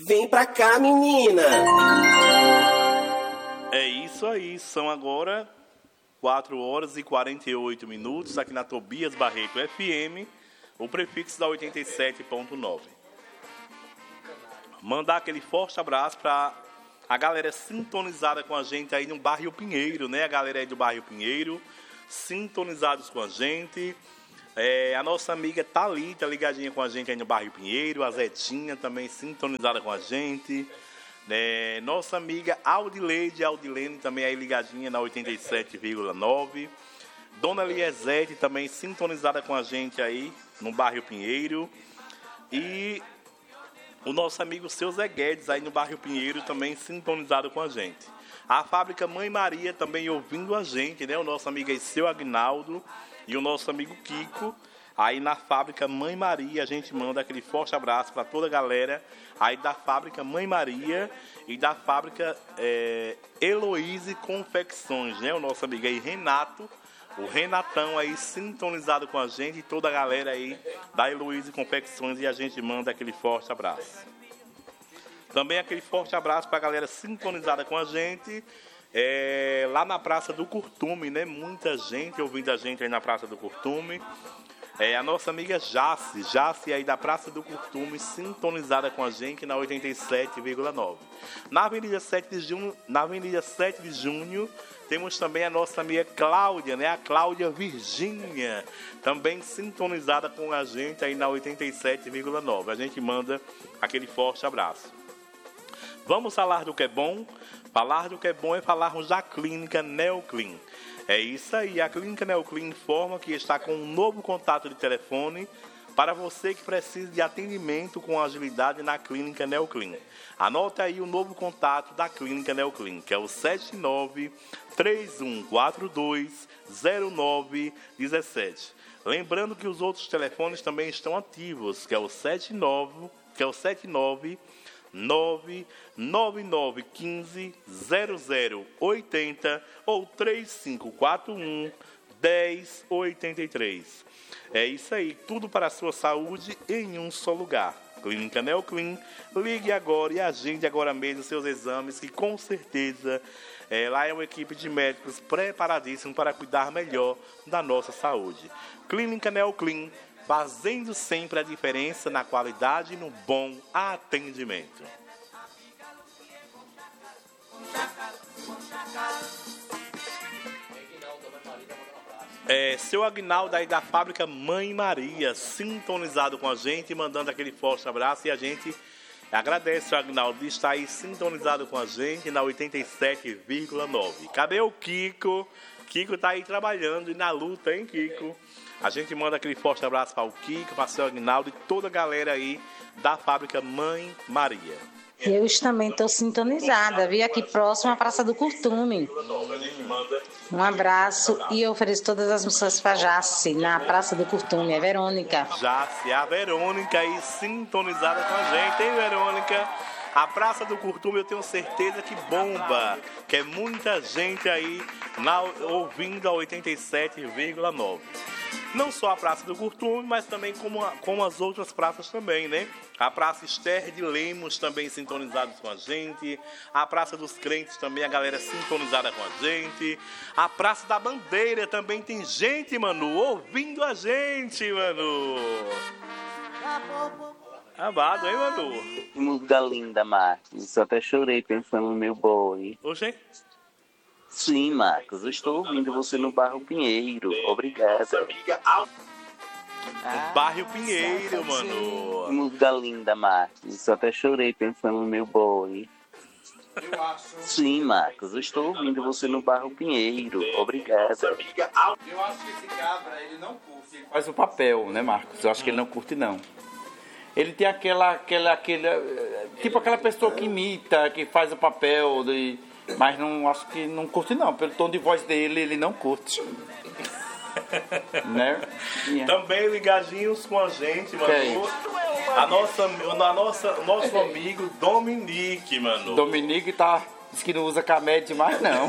Vem pra cá, menina! É isso aí, são agora 4 horas e 48 minutos aqui na Tobias Barreto FM, o prefixo da 87.9. Mandar aquele forte abraço para a galera sintonizada com a gente aí no bairro Pinheiro, né? A galera aí do bairro Pinheiro, sintonizados com a gente. A nossa amiga Thalita ligadinha com a gente aí no bairro Pinheiro, a Zetinha também sintonizada com a gente. Nossa amiga Aldilene também aí ligadinha na 87,9. Dona Liesete também sintonizada com a gente aí no bairro Pinheiro. E o nosso amigo Seu Zé Guedes aí no bairro Pinheiro também sintonizado com a gente. A fábrica Mãe Maria também ouvindo a gente, né? O nosso amigo aí, Seu Agnaldo e o nosso amigo Kiko. Aí na fábrica Mãe Maria, a gente manda aquele forte abraço para toda a galera aí da fábrica Mãe Maria e da fábrica Heloíse Confecções, né? O nosso amigo aí Renato, o Renatão aí sintonizado com a gente e toda a galera aí da Heloíse Confecções, e a gente manda aquele forte abraço. Também aquele forte abraço para a galera sintonizada com a gente lá na Praça do Curtume, né? Muita gente ouvindo a gente aí na Praça do Curtume. A nossa amiga Jace aí da Praça do Curtume, sintonizada com a gente na 87,9. Na Avenida 7 de Junho, temos também a nossa amiga Cláudia, né? A Cláudia Virgínia, também sintonizada com a gente aí na 87,9. A gente manda aquele forte abraço. Vamos falar do que é bom? Falar do que é bom é falarmos da Clínica Neoclin. É isso aí, a Clínica Neoclin informa que está com um novo contato de telefone para você que precisa de atendimento com agilidade na Clínica Neoclin. Anota aí o novo contato da Clínica Neoclin, que é o 7931420917. Lembrando que os outros telefones também estão ativos, que é o 799150080 ou 3541-1083. É isso aí, tudo para a sua saúde em um só lugar. Clínica Neoclin, ligue agora e agende agora mesmo seus exames, que com certeza lá é uma equipe de médicos preparadíssimos para cuidar melhor da nossa saúde. Clínica Neoclin, fazendo sempre a diferença na qualidade e no bom atendimento. Seu Agnaldo aí da fábrica Mãe Maria, sintonizado com a gente, mandando aquele forte abraço, e a gente agradece, seu Agnaldo, de estar aí sintonizado com a gente na 87,9. Cadê o Kiko? Kiko tá aí trabalhando e na luta, hein, Kiko? A gente manda aquele forte abraço para o Kiko, para o seu Agnaldo e toda a galera aí da fábrica Mãe Maria. Eu também estou sintonizada, vi aqui próximo à Praça do Curtume. Um abraço e eu ofereço todas as músicas para Jace, na Praça do Curtume, é Verônica. Jace, a Verônica aí sintonizada com a gente, hein, Verônica? A Praça do Curtume eu tenho certeza que bomba, que é muita gente aí ouvindo a 87,9. Não só a Praça do Curtume, mas também como as outras praças também, né? A Praça Esther de Lemos também sintonizados com a gente. A Praça dos Crentes também, a galera sintonizada com a gente. A Praça da Bandeira também tem gente, Manu, ouvindo a gente, Manu. Amado, hein, Manu? Música linda, Marcos. Eu até chorei pensando no meu boi. Oxê? Sim, Marcos, eu estou ouvindo você no Bairro Pinheiro. Obrigada. No Bairro Pinheiro, Manu. Música linda, Marcos. Eu até chorei pensando no meu boi. Sim, Marcos, eu estou ouvindo você no Bairro Pinheiro. Obrigada. Eu acho que esse cabra, ele não curte. Ele faz o papel, né, Marcos? Eu acho que ele não curte, não. Ele tem aquela tipo aquela pessoa que imita, que faz o papel de... Mas não, acho que não curte, não. Pelo tom de voz dele, ele não curte. Né? Também ligadinhos com a gente, Manu. Nosso amigo Dominique, Manu. Dominique diz que não usa camédia mais, não.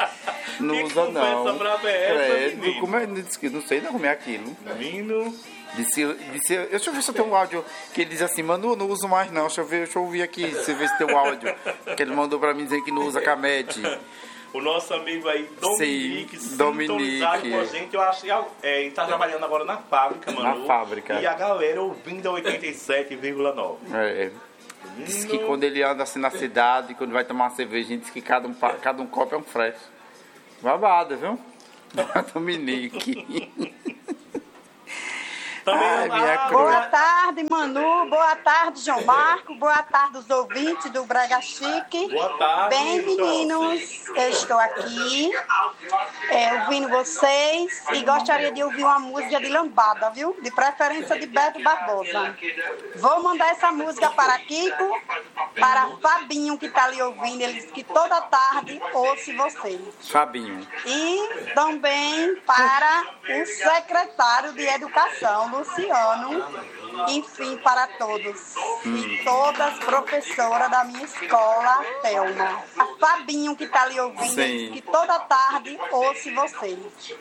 Não usa, não. Essa brava é essa, menino? Não sei como é aquilo. Menino, Deixa eu ver se eu tenho um áudio que ele diz assim, Manu, não uso mais não. Deixa eu ouvir aqui, você ver se tem um áudio que ele mandou pra mim dizer que não usa Camed. O nosso amigo aí, Dominique, Sim, sintonizado com a gente. Eu acho que ele tá trabalhando agora na fábrica, Manu. Na fábrica. E a galera ouvindo a 87,9. Diz que quando ele anda assim na cidade, quando vai tomar uma cerveja, diz que cada um copo é um fresh. Babado, viu? Dominique. Também boa tarde, Manu. Boa tarde, João Marco. Boa tarde, os ouvintes do Brega Chique. Boa tarde. Bem, meninos, eu estou aqui ouvindo vocês e gostaria de ouvir uma música de lambada, viu? De preferência de Beto Barbosa. Vou mandar essa música para Kiko, para Fabinho, que está ali ouvindo. Ele disse que toda tarde ouço vocês. Fabinho. E também para o secretário de Educação, Luciano, enfim, para todos e todas professoras da minha escola, Thelma. A Fabinho, que está ali ouvindo, diz que toda tarde ouço vocês.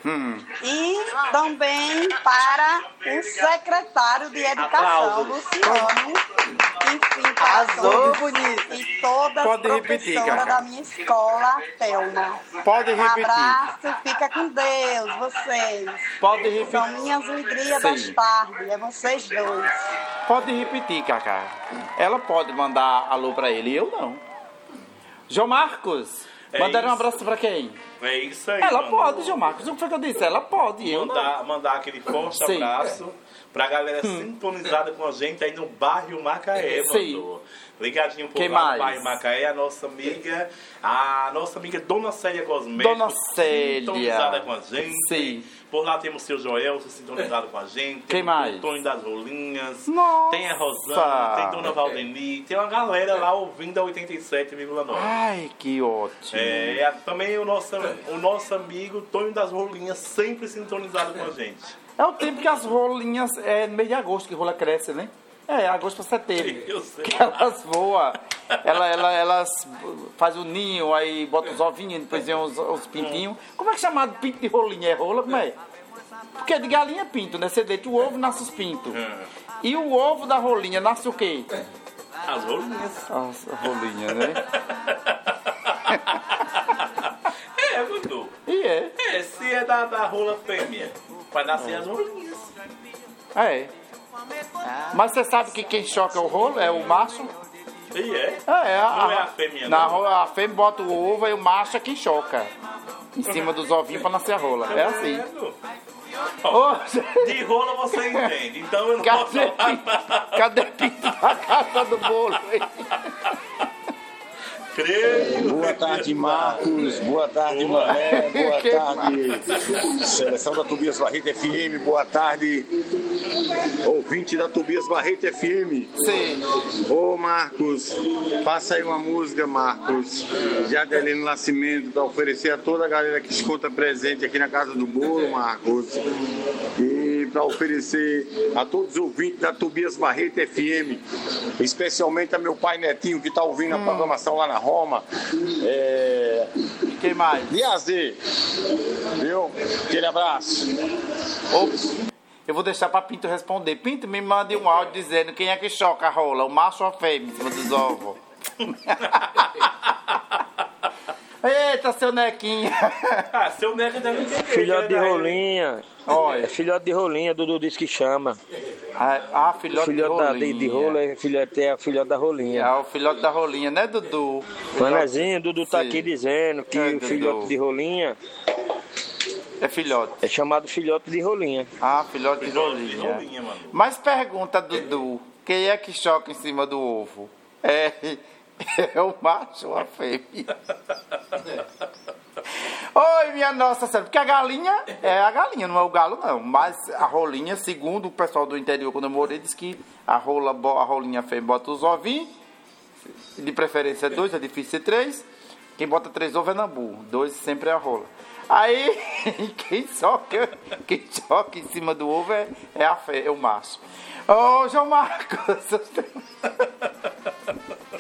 E também para o secretário de Educação, Luciano, enfim, para todos e todas professoras da minha escola, Thelma. Pode repetir. Um abraço, fica com Deus, vocês. Pode repetir. São minhas alegrias das tardes, é vocês dois. Pode repetir, Cacá. Ela pode mandar alô pra ele, eu não. João Marcos, mandaram um abraço pra quem? É isso aí. Ela pode, João Marcos. O que foi que eu disse? Ela pode, eu não. Mandar aquele forte abraço pra galera sintonizada com a gente aí no bairro Macaé, mano. Ligadinho por lá no bairro Macaé, a nossa amiga Dona Célia Cosméticos. Dona Célia. Sintonizada com a gente. Sim. Por lá temos o seu Joel sintonizado com a gente. Quem mais? O Tony das Rolinhas. Nossa. Tem a Rosana, tem Dona Valdeni. Tem uma galera lá ouvindo a 87,9. Ai, que ótimo. Também o nosso amigo Tony das Rolinhas, sempre sintonizado com a gente. É o tempo que as rolinhas, no mês de agosto que rola cresce, né? Agosto para setembro. Eu sei. Que elas voam, elas fazem o ninho, aí botam os ovinhos, depois vem os pintinhos. Como é que é chamado pinto de rolinha? É rola? Como é? Porque de galinha é pinto, né? Você deita o ovo, nasce os pintos. E o ovo da rolinha nasce o quê? As rolinhas. As rolinhas, né? Dudu. E se é da rola fêmea, vai nascer as rolinhas. Mas você sabe que quem choca o rolo é o macho? E Não é a fêmea, não? A fêmea bota o ovo e o macho é quem choca. Em cima dos ovinhos pra nascer a rola. É assim. De rola você entende, então eu não posso falar. Cadê pinto da casa do bolo? Boa tarde, Marcos. Boa tarde, Mané. Boa tarde, seleção da Tobias Barreto FM. Boa tarde, ouvinte da Tobias Barreto FM. Sim. Ô, Marcos, passa aí uma música, Marcos, de Adelino Nascimento, para oferecer a toda a galera que escuta presente aqui na Casa do Bolo, Marcos. E para oferecer a todos os ouvintes da Tobias Barreto FM, especialmente a meu pai Netinho, que está ouvindo a programação lá na Roma. Quem mais? Liazê, viu? Aquele abraço. Eu vou deixar pra Pinto responder. Pinto, me mande um áudio dizendo quem é que choca a rola, o macho ou a fêmea em cima dos ovos. Eita, seu Nequinho. Seu Neco deve entender. Filhote de rolinha. Olha. É filhote de rolinha, Dudu disse que chama. Filhote de rolinha. De rola é a filhote da rolinha. É o filhote da rolinha, né, Dudu? Manezinho, Dudu tá aqui dizendo que o filhote de rolinha é filhote. É chamado filhote de rolinha. Filhote de rolinha. Mano. Mas pergunta, Dudu, quem é que choca em cima do ovo? É o macho ou a fêmea? Oi, minha nossa senhora, porque a galinha é a galinha, não é o galo não. Mas a rolinha, segundo o pessoal do interior, quando eu morei, diz que a rolinha fêmea bota os ovinhos, de preferência 2, é difícil ser 3. Quem bota 3 ovos é nambu, 2 sempre é a rola. Aí, quem choca em cima do ovo é o macho. Ô, João Marcos.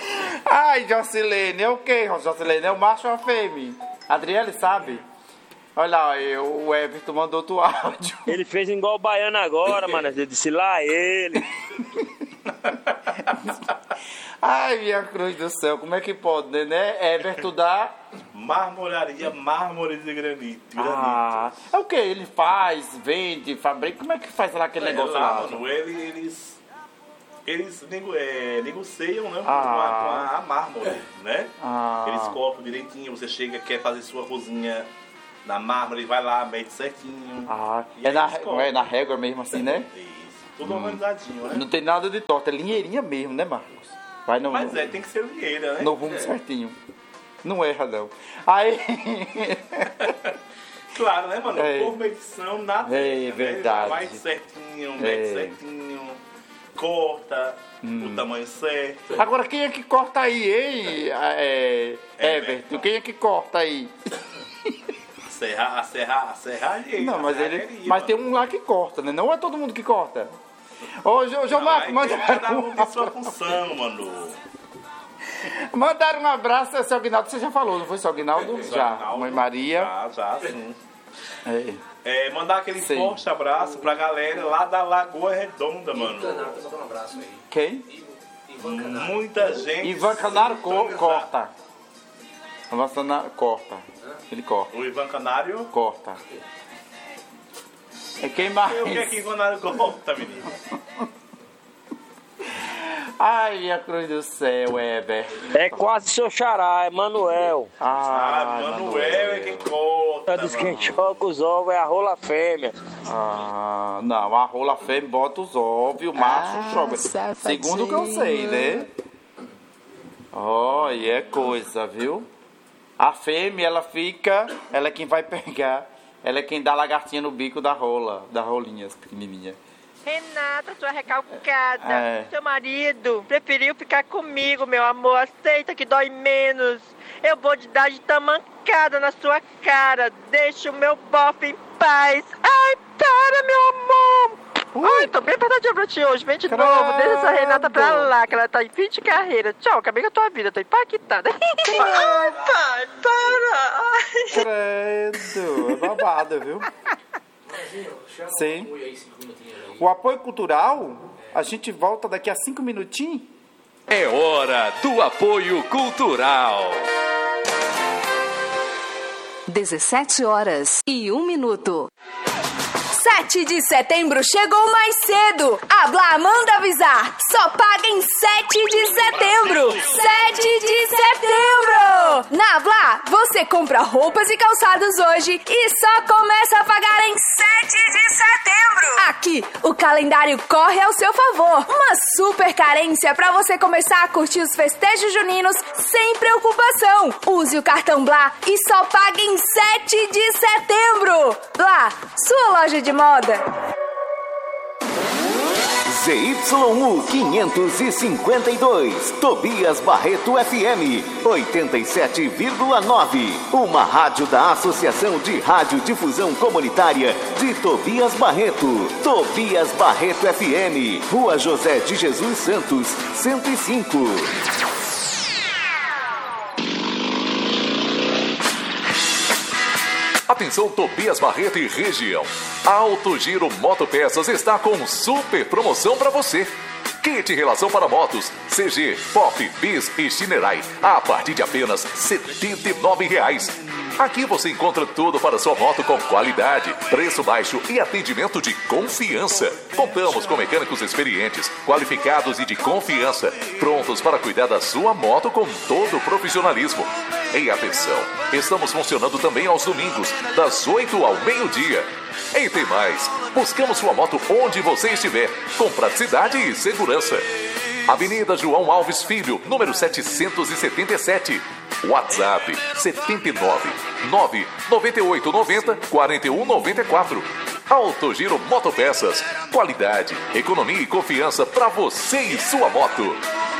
Ai, Jocilene, é o quê, Jocilene? É o macho ou a fêmea? Adriele sabe? Olha lá, o Everton mandou outro áudio. Ele fez igual o baiano agora, mano. Eu disse lá ele. Ai, minha cruz do céu, como é que pode, né? Everton da Marmoraria Mármores de Granito. É o que? Ele faz, vende, fabrica? Como é que faz lá aquele negócio lá? Mano, eles negociam, né, com a mármore, né? Eles compram direitinho, você chega, quer fazer sua cozinha na mármore, vai lá, mede certinho. É na régua mesmo assim, né? Isso, tudo organizadinho, né? Não tem nada de torta, é linheirinha mesmo, né, Marcos? Vai no, Mas tem que ser linheira, né? No rumo certinho. Não erra, não. Aí... Claro, né, mano? Por medição, nada. É verdade. Vai certinho, mede certinho, corta o tamanho certo. Agora, quem é que corta aí, hein, Everton? Quem é que corta aí? Serralheiro. Não, mas tem um lá que corta, né? Não é todo mundo que corta. Ô, João Marcos, mandaram sua função, mano. Mandaram um abraço, seu Aguinaldo, você já falou, não foi, seu Aguinaldo? Já. Mãe Maria. Já, sim. Mandar aquele forte abraço pra galera lá da Lagoa Redonda, mano. Um abraço aí. Quem? Muita gente. Ivan Canário corta. Ivan Canário corta. Ele corta. O Ivan Canário? Corta. É quem mais? O que é que Ivan Canário corta, menino? Ai, minha cruz do céu, Eber. É quase seu xará, é Manuel. Manuel é quem corta. Diz quem choca os ovos é a rola fêmea. Não, a rola fêmea bota os ovos e o macho choca. Segundo o que eu sei, né? E é coisa, viu? A fêmea, ela é quem vai pegar, ela é quem dá a lagartinha no bico da rolinha pequenininha. Renata, sua recalcada. Seu marido preferiu ficar comigo, meu amor. Aceita que dói menos. Eu vou te dar de tamancada na sua cara. Deixa o meu bofe em paz. Ai, para, meu amor. Ai, tô bem apertadinha pra ti hoje. Vem de novo. Deixa essa Renata pra lá, que ela tá em fim de carreira. Tchau, acabei com a tua vida. Tô impactada. Ai, pai, para. Ai. Credo. É babado, viu? Sim. O apoio cultural, a gente volta daqui a 5 minutinhos. É hora do apoio cultural. 17h01. 7 de setembro chegou mais cedo. A Blá manda avisar. Só paga em 7 de setembro. 7 de setembro. Na Blá, você compra roupas e calçados hoje e só começa a pagar em 7 de setembro. Aqui, o calendário corre ao seu favor. Uma super carência para você começar a curtir os festejos juninos sem preocupação. Use o cartão Blá e só paga em 7 de setembro. Blá, sua loja de moda. ZYU 552, Tobias Barreto FM 87,9. Uma rádio da Associação de Radiodifusão Comunitária de Tobias Barreto. Tobias Barreto FM, Rua José de Jesus Santos, 105. Atenção, Tobias Barreto e região. A Auto Giro Motopeças está com super promoção para você. Kit relação para motos, CG, Pop, Bis e Shinerai a partir de apenas R$ 79,00. Aqui você encontra tudo para sua moto com qualidade, preço baixo e atendimento de confiança. Contamos com mecânicos experientes, qualificados e de confiança, prontos para cuidar da sua moto com todo o profissionalismo. E atenção, estamos funcionando também aos domingos, das 8 ao meio-dia. E tem mais, buscamos sua moto onde você estiver, com praticidade e segurança. Avenida João Alves Filho, número 777. WhatsApp 799-9890-4194. Auto Giro Motopeças. Qualidade, economia e confiança para você e sua moto.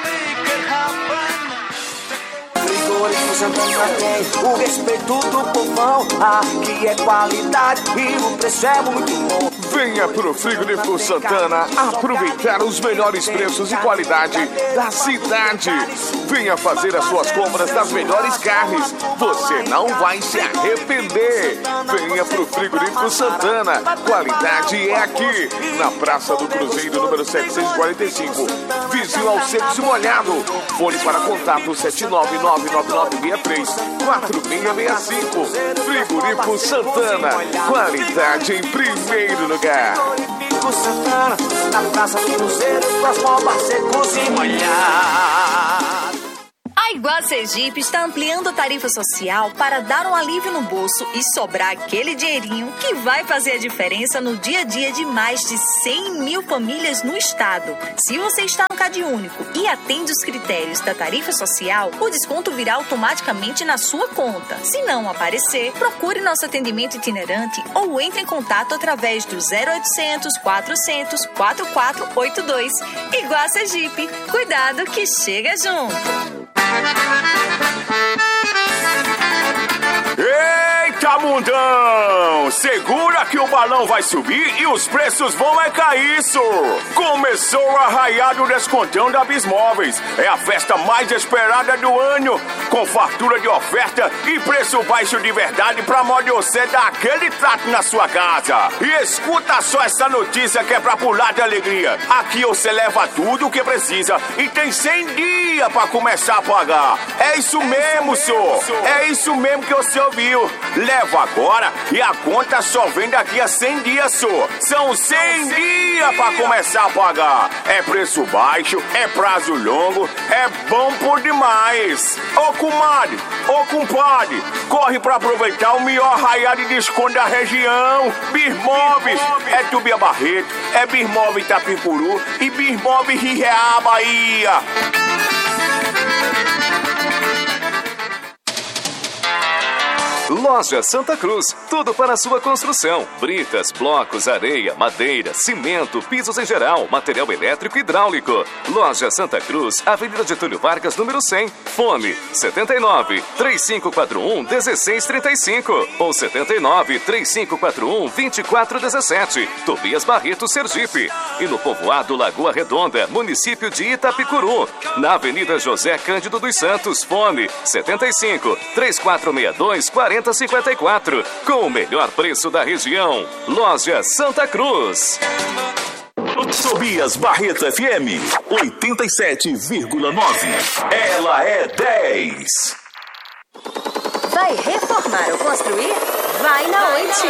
Frigorífico Santana tem o respeito do povão. Aqui é qualidade e o preço é muito bom. Venha pro Frigorífico Santana aproveitar os melhores preços e qualidade da cidade. Venha fazer as suas compras das melhores carnes. Você não vai se arrepender. Venha pro Frigorífico Santana. Qualidade é aqui, na Praça do Cruzeiro, número 745. Vizinho ao Secos e Molhado. Fone para contato 7999963-4665. Frigorífico Santana. Qualidade em primeiro lugar. Santana, na Praça do Cruzeiro, próximo ao Bar Secos e Molhado. A Iguá Sergipe está ampliando a tarifa social para dar um alívio no bolso e sobrar aquele dinheirinho que vai fazer a diferença no dia a dia de mais de 100 mil famílias no estado. Se você está no Cade Único e atende os critérios da tarifa social, o desconto virá automaticamente na sua conta. Se não aparecer, procure nosso atendimento itinerante ou entre em contato através do 0800 400 4482. Iguá Sergipe, cuidado que chega junto! Eita, mundão! Segura que o balão vai subir e os preços vão cair, isso! Começou o arraiado do descontão da Bismóveis. É a festa mais esperada do ano, com fartura de oferta e preço baixo de verdade pra modo você dar aquele trato na sua casa. E escuta só essa notícia que é pra pular de alegria. Aqui você leva tudo o que precisa e tem 100 dias pra começar a pagar. É isso mesmo, senhor! É isso mesmo que você ouviu. Leva agora e a conta só vem daqui a 100 dias, senhor. São 100 dias pra começar a pagar. É preço baixo, é prazo longo, é bom por demais. Ô comadre, ô compadre, corre pra aproveitar o melhor arraial de desconto da região. Bismóveis, é Tobia Barreto, é Bismóveis Itapicuru e Bismóveis Rireá, Bahia. Loja Santa Cruz, tudo para a sua construção. Britas, blocos, areia, madeira, cimento, pisos em geral, material elétrico e hidráulico. Loja Santa Cruz, Avenida Getúlio Vargas, número 100. Fone 79-3541-1635 ou 79-3541-2417. Tobias Barreto, Sergipe. E no povoado Lagoa Redonda, município de Itapicuru. Na Avenida José Cândido dos Santos, fone 75-3462-4054. Com o melhor preço da região. Loja Santa Cruz. Tobias Barreto FM 87,9. Ela é 10. Vai reformar ou construir? Vai na Oiti.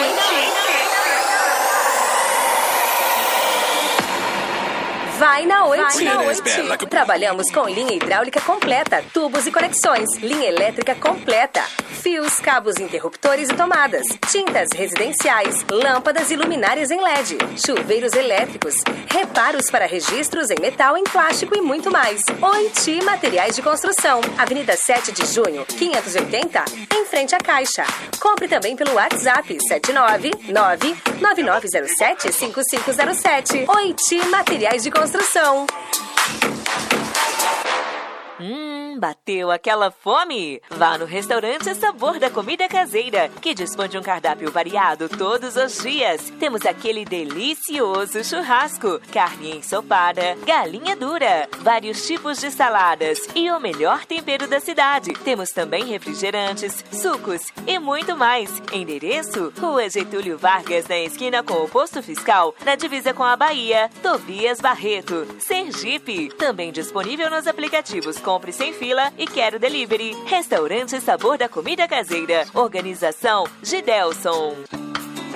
Vai na Oiti. Trabalhamos com linha hidráulica completa, tubos e conexões, linha elétrica completa, fios, cabos, interruptores e tomadas, tintas residenciais, lâmpadas e luminárias em LED, chuveiros elétricos, reparos para registros em metal, em plástico e muito mais. Oiti Materiais de Construção, Avenida 7 de Junho, 580, em frente à Caixa. Compre também pelo WhatsApp 799-9907-5507. Oiti Materiais de Construção. Bateu aquela fome? Vá no restaurante Sabor da Comida Caseira, que dispõe de um cardápio variado todos os dias. Temos aquele delicioso churrasco, carne ensopada, galinha dura, vários tipos de saladas e o melhor tempero da cidade. Temos também refrigerantes, sucos e muito mais. Endereço: Rua Getúlio Vargas, na esquina com o Posto Fiscal, na divisa com a Bahia. Tobias Barreto, Sergipe. Também disponível nos aplicativos Compre Sem Fila e Quero Delivery. Restaurante Sabor da Comida Caseira. Organização Gidelson.